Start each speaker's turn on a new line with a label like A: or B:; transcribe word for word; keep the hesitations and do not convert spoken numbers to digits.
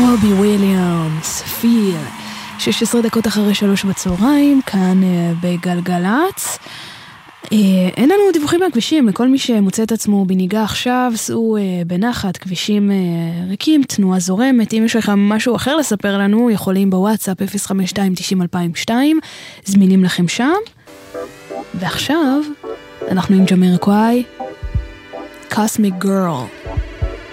A: רובי וויליאמס, פיל. שש עשרה דקות אחרי שלוש בצהריים, כאן בגלגלץ. אין לנו דיווחים מהכבישים, לכל מי שמוצא את עצמו בנהיגה עכשיו, סעו בנחת, כבישים ריקים, תנועה זורמת. אם יש לכם משהו אחר לספר לנו, יכולים בוואטסאפ אפס חמש שתיים תשעים אלפיים ושתיים, זמינים לכם שם. ועכשיו, אנחנו עם ג'מירקוואי, Cosmic Girl.